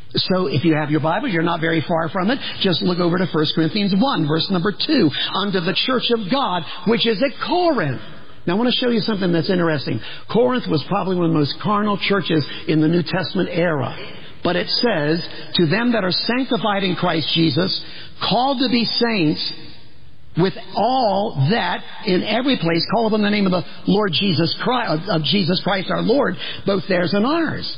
So if you have your Bible, you're not very far from it. Just look over to 1 Corinthians 1, verse number 2. Unto the church of God, which is at Corinth. Now I want to show you something that's interesting. Corinth was probably one of the most carnal churches in the New Testament era. But it says, to them that are sanctified in Christ Jesus, called to be saints, with all that in every place call upon the name of the Lord Jesus Christ, of Jesus Christ our Lord, both theirs and ours.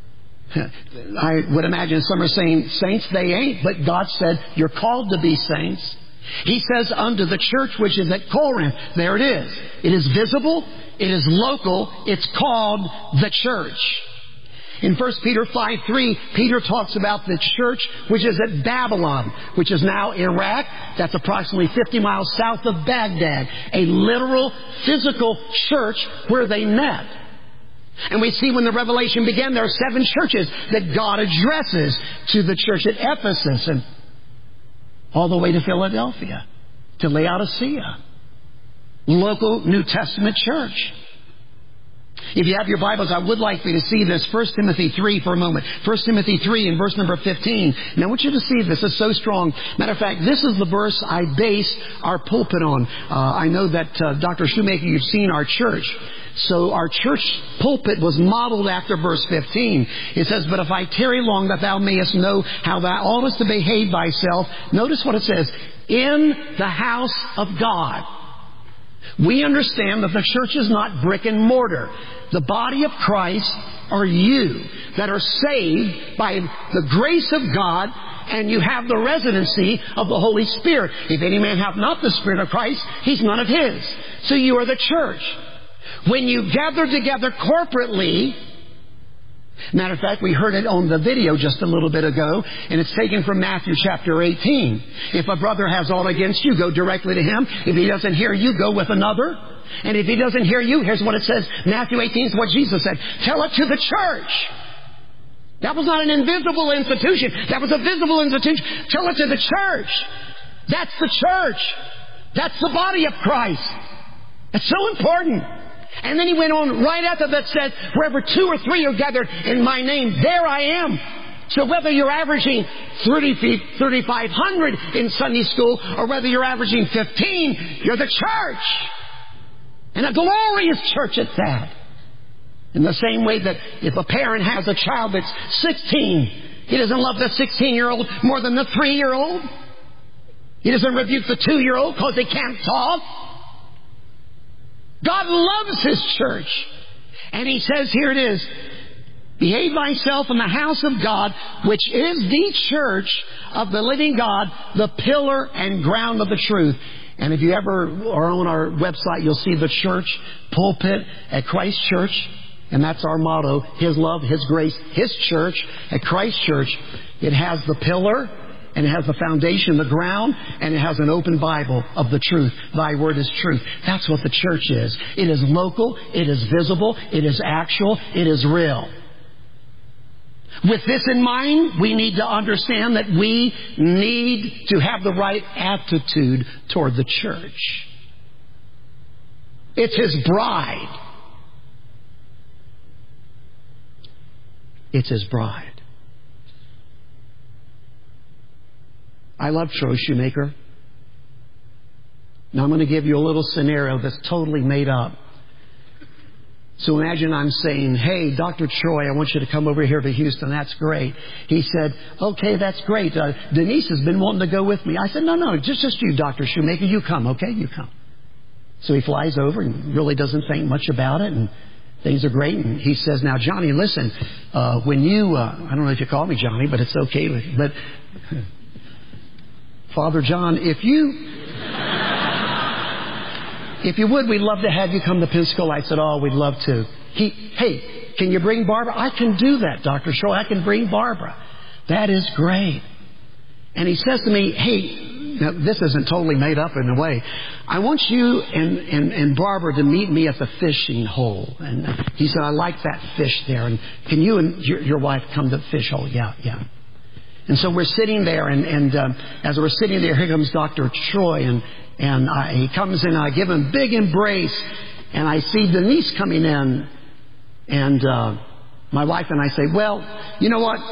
I would imagine some are saying, saints, they ain't, but God said, you're called to be saints. He says, unto the church which is at Corinth. There it is. It is visible. It is local. It's called the church. In 1 Peter 5:3, Peter talks about the church which is at Babylon, which is now Iraq. That's approximately 50 miles south of Baghdad. A literal, physical church where they met. And we see when the revelation began, there are 7 churches that God addresses to the church at Ephesus and all the way to Philadelphia, to Laodicea. Local New Testament church. If you have your Bibles, I would like you to see this 1 Timothy 3 for a moment. 1 Timothy 3 in verse number 15. Now I want you to see this. It's so strong. Matter of fact, this is the verse I base our pulpit on. I know that Dr. Shoemaker, you've seen our church. So our church pulpit was modeled after verse 15. It says, but if I tarry long, that thou mayest know how thou oughtest to behave thyself. Notice what it says. In the house of God. We understand that the church is not brick and mortar. The body of Christ are you that are saved by the grace of God, and you have the residency of the Holy Spirit. If any man have not the Spirit of Christ, he's none of his. So you are the church. When you gather together corporately, matter of fact, we heard it on the video just a little bit ago, and it's taken from Matthew chapter 18. If a brother has aught against you, go directly to him. If he doesn't hear you, go with another. And if he doesn't hear you, here's what it says. Matthew 18 is what Jesus said. Tell it to the church. That was not an invisible institution. That was a visible institution. Tell it to the church. That's the church. That's the body of Christ. It's so important. And then he went on right after that, said, wherever 2 or 3 are gathered in my name, there I am. So whether you're averaging 3,500 in Sunday school or whether you're averaging 15, you're the church. And a glorious church at that. In the same way that if a parent has a child that's 16, he doesn't love the 16-year-old more than the 3-year-old. He doesn't rebuke the 2-year-old because they can't talk. God loves His church. And He says, here it is, behave thyself in the house of God, which is the church of the living God, the pillar and ground of the truth. And if you ever are on our website, you'll see the church pulpit at Christ Church. And that's our motto, His love, His grace, His church at Christ Church. It has the pillar, and it has the foundation, the ground, and it has an open Bible of the truth. Thy word is truth. That's what the church is. It is local, it is visible, it is actual, it is real. With this in mind, we need to understand that we need to have the right attitude toward the church. It's His bride. It's His bride. I love Troy Shoemaker. Now I'm going to give you a little scenario that's totally made up. So imagine I'm saying, hey, Dr. Troy, I want you to come over here to Houston. That's great. He said, okay, that's great. Denise has been wanting to go with me. I said, no, just you, Dr. Shoemaker. You come, okay? You come. So he flies over and really doesn't think much about it, and things are great. And he says, now, Johnny, listen, when you, I don't know if you call me Johnny, but it's okay. But Father John, if you would, we'd love to have you come to Pensacola. I said, oh, we'd love to. Hey, can you bring Barbara? I can do that, Dr. Troy. I can bring Barbara. That is great. And he says to me, hey, now this isn't totally made up in a way. I want you and Barbara to meet me at the fishing hole. And he said, I like that fish there. And can you and your wife come to the fish hole? Yeah. And so we're sitting there, and as we're sitting there, here comes Dr. Troy, and he comes in, and I give him a big embrace, and I see Denise coming in, and my wife and I say, well, you know what?